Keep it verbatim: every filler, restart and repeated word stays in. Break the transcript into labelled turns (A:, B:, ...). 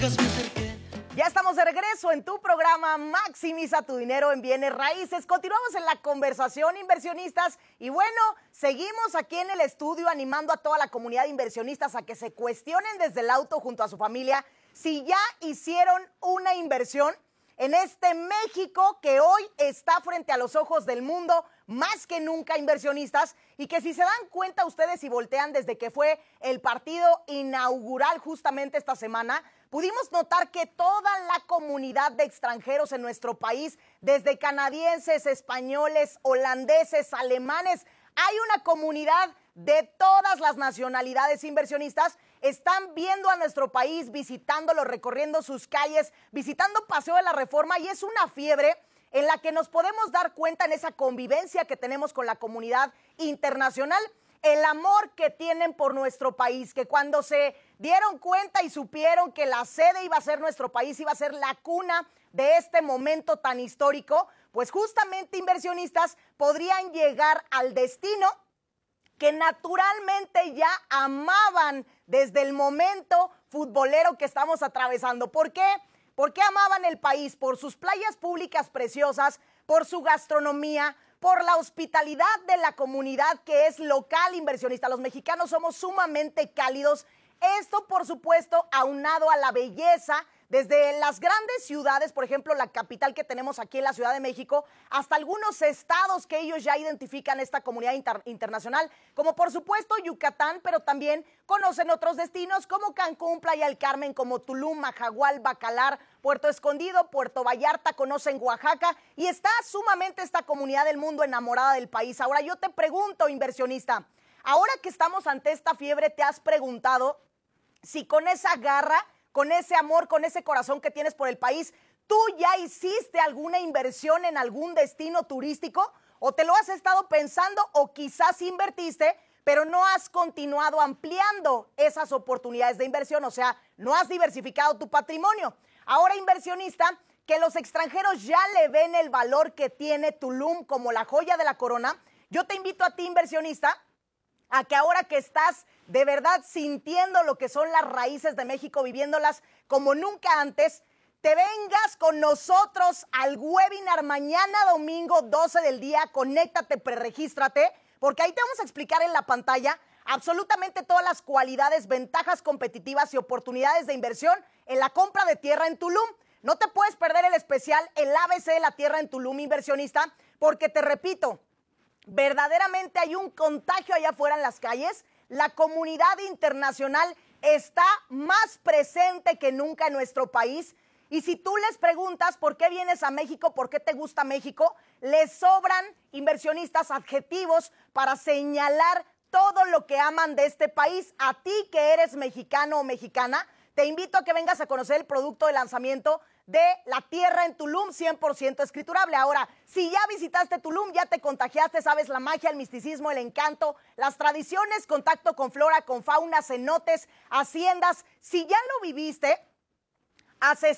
A: amigas me acerqué.
B: Ya estamos de regreso en tu programa Maximiza tu dinero en bienes raíces. Continuamos en la conversación, inversionistas. Y bueno, seguimos aquí en el estudio animando a toda la comunidad de inversionistas a que se cuestionen desde el auto junto a su familia si ya hicieron una inversión en este México que hoy está frente a los ojos del mundo, más que nunca, inversionistas, y que si se dan cuenta ustedes y voltean desde que fue el partido inaugural justamente esta semana, pudimos notar que toda la comunidad de extranjeros en nuestro país, desde canadienses, españoles, holandeses, alemanes, hay una comunidad de todas las nacionalidades inversionistas, están viendo a nuestro país, visitándolo, recorriendo sus calles, visitando Paseo de la Reforma, y es una fiebre en la que nos podemos dar cuenta en esa convivencia que tenemos con la comunidad internacional, el amor que tienen por nuestro país, que cuando se dieron cuenta y supieron que la sede iba a ser nuestro país, iba a ser la cuna de este momento tan histórico, pues justamente inversionistas podrían llegar al destino que naturalmente ya amaban desde el momento futbolero que estamos atravesando. ¿Por qué? ¿Por qué amaban el país? Por sus playas públicas preciosas, por su gastronomía, por la hospitalidad de la comunidad que es local inversionista. Los mexicanos somos sumamente cálidos. Esto, por supuesto, aunado a la belleza desde las grandes ciudades, por ejemplo, la capital que tenemos aquí en la Ciudad de México, hasta algunos estados que ellos ya identifican esta comunidad inter internacional, como por supuesto Yucatán, pero también conocen otros destinos como Cancún, Playa del Carmen, como Tulum, Majagual, Bacalar, Puerto Escondido, Puerto Vallarta, conocen Oaxaca, y está sumamente esta comunidad del mundo enamorada del país. Ahora yo te pregunto, inversionista, ahora que estamos ante esta fiebre, ¿te has preguntado si con esa garra, con ese amor, con ese corazón que tienes por el país, tú ya hiciste alguna inversión en algún destino turístico? ¿O te lo has estado pensando o quizás invertiste, pero no has continuado ampliando esas oportunidades de inversión? O sea, no has diversificado tu patrimonio. Ahora, inversionista, que los extranjeros ya le ven el valor que tiene Tulum como la joya de la corona, yo te invito a ti, inversionista, a que ahora que estás de verdad sintiendo lo que son las raíces de México, viviéndolas como nunca antes, te vengas con nosotros al webinar mañana domingo doce del día. Conéctate, preregístrate, porque ahí te vamos a explicar en la pantalla absolutamente todas las cualidades, ventajas competitivas y oportunidades de inversión en la compra de tierra en Tulum. No te puedes perder el especial, el A B C de la tierra en Tulum, inversionista, porque te repito, verdaderamente hay un contagio allá afuera en las calles. La comunidad internacional está más presente que nunca en nuestro país. Y si tú les preguntas por qué vienes a México, por qué te gusta México, les sobran, inversionistas, adjetivos para señalar todo lo que aman de este país. A ti que eres mexicano o mexicana, te invito a que vengas a conocer el producto de lanzamiento de la tierra en Tulum, cien por ciento escriturable. Ahora, si ya visitaste Tulum, ya te contagiaste, sabes la magia, el misticismo, el encanto, las tradiciones, contacto con flora, con fauna, cenotes, haciendas. Si ya lo viviste, haces